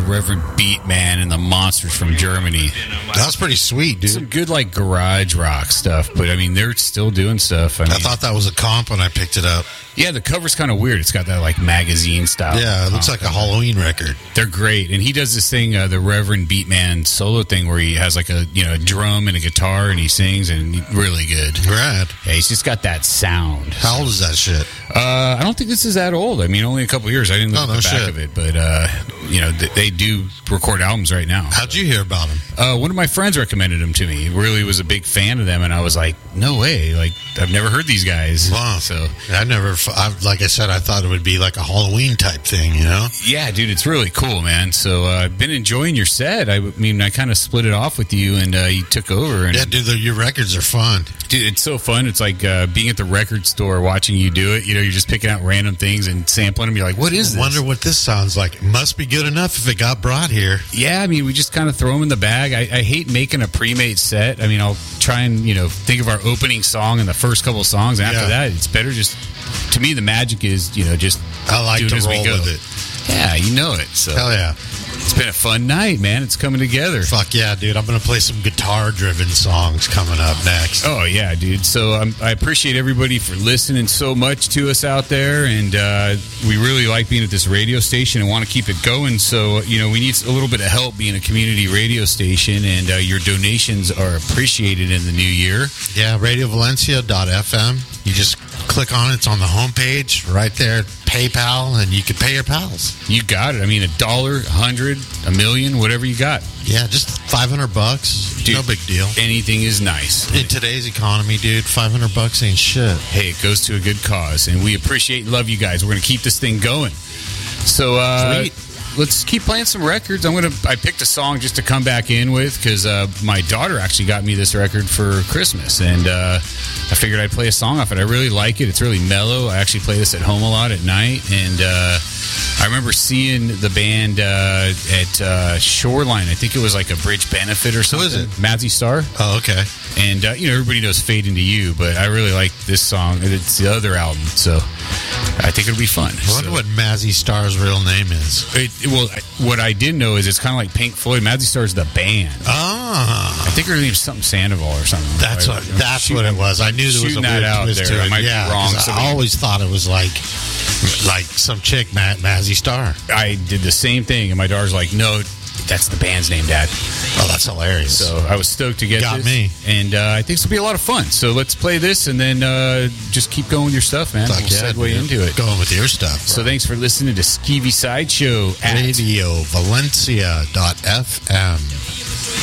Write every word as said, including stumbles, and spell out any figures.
Reverend Beatman and the Monsters from Germany. That was pretty sweet, dude. Some good, like, garage rock stuff, but, I mean, they're still doing stuff. I, mean, I thought that was a comp when I picked it up. Yeah, the cover's kind of weird. It's got that, like, magazine style. Yeah, it looks like a Halloween record. They're great. And he does this thing, uh, the Reverend Beatman solo thing, where he has, like, a, you know, a drum and a guitar, and he sings, and he's really good. Rad. Yeah, he's just got that sound. How old is that shit? Uh, I don't think this is that old. I mean, only a couple years. I didn't look Oh, at no the back shit. of it, but uh, you know, th- they do record albums right now. How'd you hear about him? Uh, one of my friends recommended them to me. He really was a big fan of them, and I was like, "No way! Like, I've never heard these guys." Wow. So, I never, I, like I said, I thought it would be like a Halloween type thing, you know? yeah, dude, it's really cool, man. So, uh, I've been enjoying your set. I w- mean, I kind of split it off with you, and uh, you took over. And Yeah, dude, the, your records are fun. dude, it's so fun. It's like uh, being at the record store watching you do it. You know, you're just picking out random things and sampling them. You're like, "What is I this?" wonder what this sounds like. It must be good enough if it got brought here. Yeah, I mean, we just kind of throw them in the bag. I, I hate making a pre-made set. I mean, I'll try and, you know, think of our opening song and the first couple of songs. And after Yeah. that, it's better just, to me, the magic is, you know, just I like do it to as we roll go. with it. Yeah, you know it. So Hell yeah. it's been a fun night, man. It's coming together. Fuck yeah, dude. I'm going to play some guitar-driven songs coming up next. Oh, yeah, dude. So um, I appreciate everybody for listening so much to us out there. And uh, we really like being at this radio station and want to keep it going. So, you know, we need a little bit of help being a community radio station. And uh, your donations are appreciated in the new year. Yeah, radio valencia dot f m. You just click on it. It's on the homepage right there. PayPal, and you can pay your pals. You got it. I mean, a dollar, a hundred, a million, whatever you got. Yeah, just five hundred bucks. Dude, no big deal. Anything is nice. In today's economy, dude, five hundred bucks ain't shit. Hey, it goes to a good cause, and we appreciate and love you guys. We're going to keep this thing going. So, uh, Sweet. let's keep playing some records. I'm going to. I picked a song just to come back in with because uh, my daughter actually got me this record for Christmas, and uh, I figured I'd play a song off it. I really like it. It's really mellow. I actually play this at home a lot at night, and uh, I remember seeing the band uh, at uh, Shoreline. I think it was like a bridge benefit or something. is it? Mazzy Star. Oh, okay. And, uh, you know, everybody knows Fade Into You, but I really like this song. It's the other album, so I think it'll be fun. I wonder So- what Mazzy Star's real name is. It, well, what I did know is it's kind of like Pink Floyd. Mazzy Star's the band. Ah, I think her name's something Sandoval or something. that's I- what I'm that's shooting- what it was. I knew there was a shooting that weird out twist there. to I it. might be yeah, wrong. 'cause Somebody- I always thought it was like like some chick, Ma- Mazzy Star. I did the same thing, and my daughter's like, "No, that's the band's name, Dad." Oh, that's hilarious. So I was stoked to get Got this. me. And uh, I think this will be a lot of fun. So let's play this, and then uh, just keep going with your stuff, man. Fuck We'll yeah, segue dude. into it. Going with your stuff. So thanks for listening to Skeevy Sideshow at radio valencia dot f m.